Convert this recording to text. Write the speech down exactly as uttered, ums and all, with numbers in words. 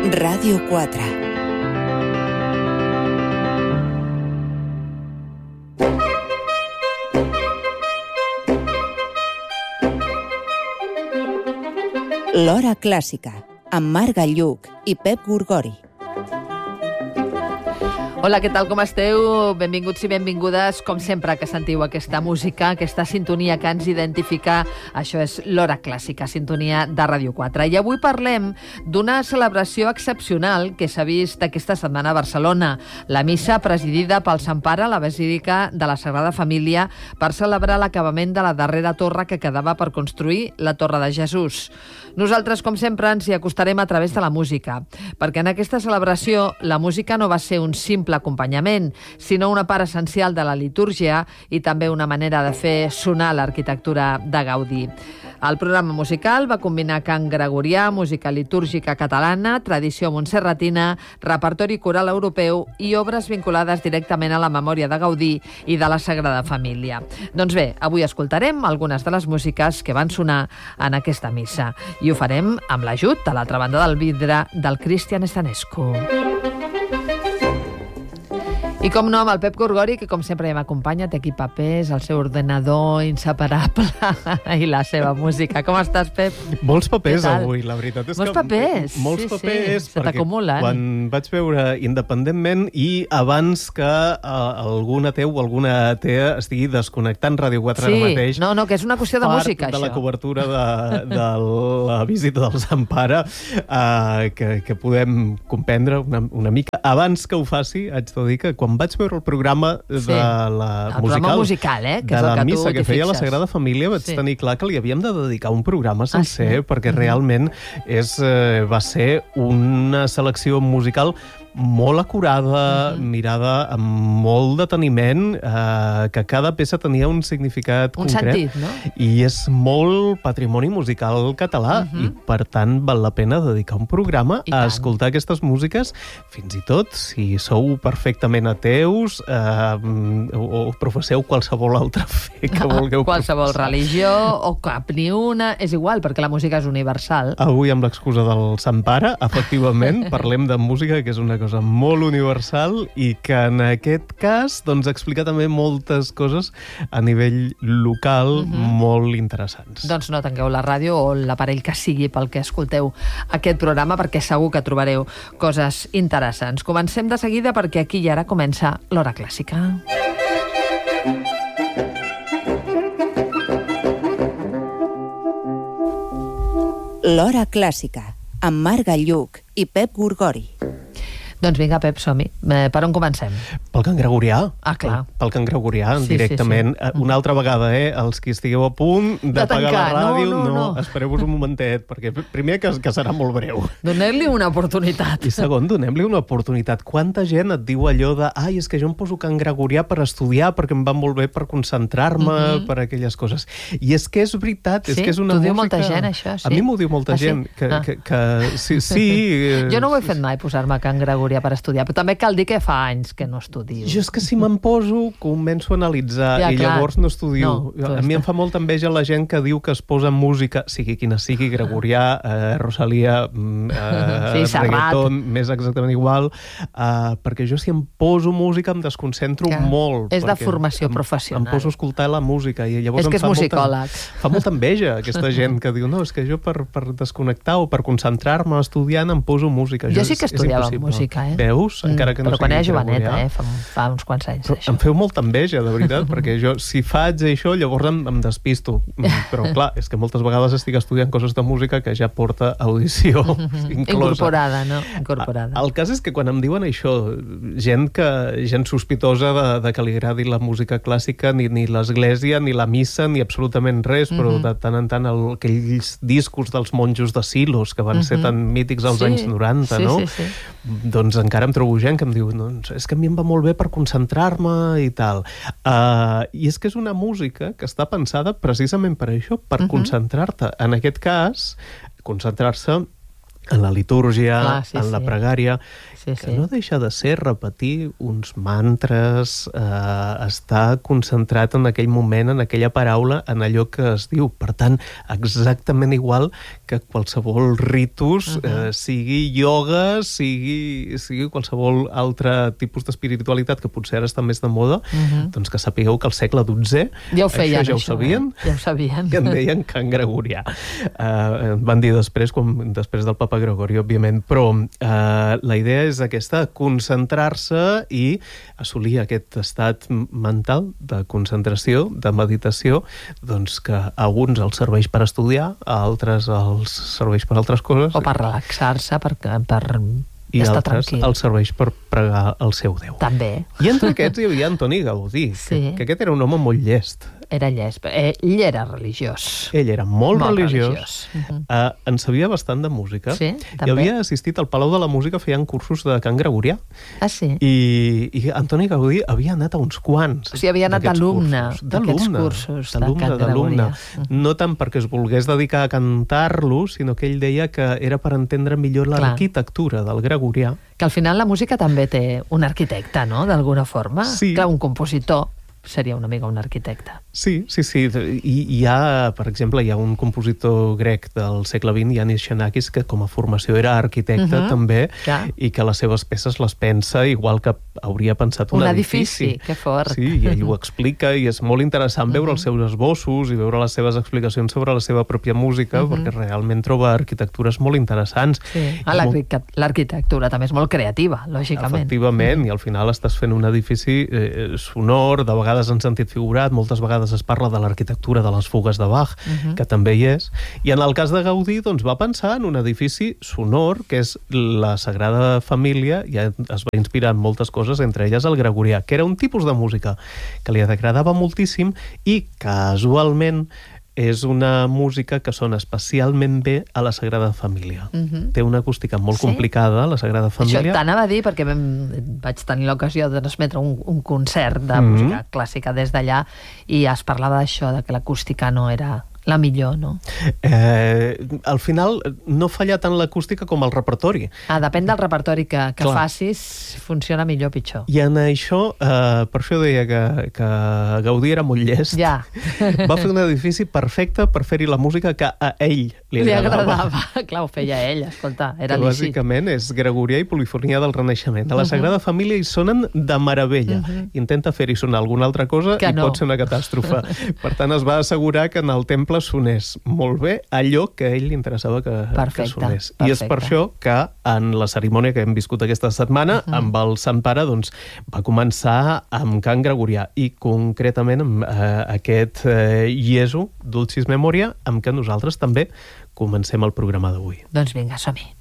Ràdio quatre. L'Hora Clàssica, amb Marc Galluc i Pep Gorgori. Hola, què tal, com esteu? Benvinguts i benvingudes, com sempre que sentiu aquesta música, aquesta sintonia que ens identifica. Això és l'Hora Clàssica, sintonia de Ràdio quatre. I avui parlem d'una celebració excepcional que s'ha vist aquesta setmana a Barcelona. La missa presidida pel Sant Pare a la Basílica de la Sagrada Família per celebrar l'acabament de la darrera torre que quedava per construir, la Torre de Jesús. Nosaltres, com sempre, ens hi acostarem a través de la música, perquè en aquesta celebració la música no va ser un simple acompanyament, sinó una part essencial de la litúrgia i també una manera de fer sonar l'arquitectura de Gaudí. El programa musical va combinar cant gregorià, música litúrgica catalana, tradició montserratina, repertori coral europeu i obres vinculades directament a la memòria de Gaudí i de la Sagrada Família. Doncs bé, avui escoltarem algunes de les músiques que van sonar en aquesta missa i ho farem amb l'ajut, a l'altra banda del vidre, del Cristian Stanescu. I com no, amb el Pep Gorgori, que com sempre ja m'acompanya, té aquí papers, el seu ordenador inseparable i la seva música. Com estàs, Pep? Molts papers avui, la veritat és molts que... papers? Molts sí, papers, sí. Se t'acumulen. Quan vaig veure Independentment i abans que uh, alguna teu o alguna tea estigui desconnectant Ràdio quatre sí. ara mateix... No, no, que és una qüestió de música, part de això. la cobertura de, de la visita del Sant Pare, uh, que, que podem comprendre una, una mica. Abans que ho faci, haig de dir que quan vaig veure el programa de sí. la el musical, programa musical eh? que de és la el que missa que feia fixes. la Sagrada Família, vaig sí. tenir clar que li havíem de dedicar un programa sencer, ah, sí? perquè mm-hmm. realment és, eh, va ser una selecció musical molt acurada, mm-hmm. mirada amb molt deteniment, eh, que cada peça tenia un significat un concret. sentit, no? I és molt patrimoni musical català, mm-hmm. i per tant val la pena dedicar un programa I a tant. escoltar aquestes músiques, fins i tot si sou perfectament ateus eh, o, o professeu qualsevol altra fe que vulgueu qualsevol professar. religió o cap ni una, és igual, perquè la música és universal. Avui, amb l'excusa del Sant Pare, efectivament, parlem de música, que és una cosa molt universal i que en aquest cas doncs, explica també moltes coses a nivell local mm-hmm. molt interessants. Doncs no tanqueu la ràdio o l'aparell que sigui pel que escolteu aquest programa, perquè segur que trobareu coses interessants. Comencem de seguida perquè aquí i ara comença l'Hora Clàssica. L'Hora Clàssica, amb Marc Galluc i Pep Gorgori. Doncs vinga, Pep, som-hi. Eh, per on comencem? Pel cant gregorià. Ah, clar. Pel, pel cant gregorià, sí, directament. Sí, sí. Una altra vegada, eh? Els que estigueu a punt d'apagar la ràdio, no, no, no. no. Espereu-vos un momentet, perquè primer que, que serà molt breu. Donem-li una oportunitat. I segon, donem-li una oportunitat. Quanta gent et diu allò de ai, és que jo em poso cant gregorià per estudiar, perquè em va molt bé per concentrar-me, mm-hmm. per aquelles coses. I és que és veritat, sí? és que és una música... música... T'ho diu molta gent, això, sí? A mi m'ho diu molta ah, gent. Sí? Que, ah. que, que, sí, sí. Jo no ho he fet mai, posar-me cant gregorià per estudiar, però també cal dir que fa anys que no estudio. Jo és que si me'n poso, començo a analitzar, ja, i clar. llavors no estudio. No, a mi em fa molta enveja la gent que diu que es posa música, sigui quina sigui, gregorià, eh, Rosalia, eh, sí, reggaeton, més exactament igual, eh, perquè jo si em poso música em desconcentro que molt. És de formació em, professional. Em poso a escoltar la música i llavors és que em fa és musicòleg. molta, fa molta enveja aquesta gent que diu, no, és que jo per, per desconnectar o per concentrar-me estudiant em poso música. Jo sí que estudiava música, eh? Veus? Encara que no però quan era joveneta, gregorià. eh? Fa, fa uns quants anys. Però això. em feu molta enveja, de veritat, perquè jo, si faig això, llavors em, em despisto. Però, clar, és que moltes vegades estic estudiant coses de música que ja porta audició inclosa. Incorporada, no? Incorporada. El cas és que quan em diuen això, gent que gent sospitosa de, de que li agradi la música clàssica, ni, ni l'església, ni la missa, ni absolutament res, però Mm-hmm. de tant en tant el, aquells discos dels monjos de Silos, que van mm-hmm. ser tan mítics als sí, anys noranta, sí, no? Sí, sí. Doncs encara em trobo gent que em diu, doncs, és que a mi em va molt bé per concentrar-me i tal. Uh, I és que és una música que està pensada precisament per això, per uh-huh. concentrar-te. En aquest cas, concentrar-se en la litúrgia, Clar, sí, en sí. la pregària, Sí, que sí. no deixa de ser repetir uns mantres, eh, estar concentrat en aquell moment, en aquella paraula, en allò que es diu. Per tant, exactament igual que qualsevol ritus, uh -huh. eh, sigui ioga, sigui, sigui qualsevol altre tipus d'espiritualitat que potser ara està més de moda, uh -huh. doncs que sapigueu que al segle dotzè ja ho feien, això ja ho això, sabien, eh? Ja ho sabien. i en deien Can Gregorià. Eh, van dir després, com després del papa Gregori, òbviament, però eh, la idea és aquesta, concentrar-se i assolir aquest estat mental de concentració, de meditació, doncs que a alguns els serveix per estudiar, a altres els serveix per altres coses. O per relaxar-se, per, per i estar altres tranquil. els serveix per pregar el seu Déu. També. I entre aquests hi havia Antoni Gaudí, Sí. que, que aquest era un home molt llest. Era llest. Eh, ell era religiós. Ell era molt, Molt religiós, religiós. Uh-huh. eh, en sabia bastant de música, Sí, i també. havia assistit al Palau de la Música, feien cursos de cant gregorià, Ah, sí? i, i Antoni Gaudí havia anat a uns quants. O sigui, havia anat d'aquests d'alumne cursos. d'aquests D'alumne, cursos de d'alumne, cant d'alumne. gregorià. No tant perquè es volgués dedicar a cantar-lo, sinó que ell deia que era per entendre millor Clar. l'arquitectura del gregorià. Que al final la música també té un arquitecte, no?, d'alguna forma. Sí. Clar, un compositor seria una mica un arquitecte. Sí, sí, sí. I hi ha, per exemple, hi ha un compositor grec del segle vint, Yanis Xenakis, que com a formació era arquitecte Uh-huh. també, Clar. i que les seves peces les pensa igual que hauria pensat un, Un edifici, que fort. Sí, i ell ho explica, i és molt interessant veure Uh-huh. els seus esbossos i veure les seves explicacions sobre la seva pròpia música, Uh-huh. perquè realment troba arquitectures molt interessants. Sí. Ah, És molt- l'arquitec- l'arquitectura també és molt creativa, lògicament. Efectivament, i al final estàs fent un edifici eh, sonor, de vegades en sentit figurat, moltes vegades es parla de l'arquitectura de les fugues de Bach, Mhm. que també hi és, i en el cas de Gaudí doncs, va pensar en un edifici sonor, que és la Sagrada Família, i es va inspirar en moltes coses, entre elles el gregorià, que era un tipus de música que li agradava moltíssim i casualment és una música que sona especialment bé a la Sagrada Família. Mhm. Té una acústica molt Sí? complicada, la Sagrada Això Família. t'anava a dir, perquè vam, vaig tenir l'ocasió de transmetre un, un concert de Mhm. música clàssica des d'allà, i es parlava d'això, de que l'acústica no era la millor, no? Eh, al final no falla tant l'acústica com el repertori. Ah, depèn del repertori que, que Clar. facis, funciona millor o pitjor. I en això, eh, per això deia que, que Gaudí era molt llest. Ja. Va fer un edifici perfecte per fer-hi la música que a ell li Li agradava. agradava. Clar, ho feia ell, escolta, era Que lícit. bàsicament és gregorià i polifonia del Renaixement. A la Mhm. Sagrada Família hi sonen de meravella. Mhm. Intenta fer-hi sonar alguna altra cosa Que i no. pot ser una catàstrofe. Per tant, es va assegurar que en el temple sonés molt bé allò que a ell li interessava que, Perfecte, que sonés. I és per perfecte. això que en la cerimònia que hem viscut aquesta setmana, Mhm. amb el Sant Pare, doncs, va començar amb cant gregorià i concretament amb eh, aquest eh, Iesu, Dulcis Memoria, amb què nosaltres també comencem el programa d'avui. Doncs vinga, som-hi.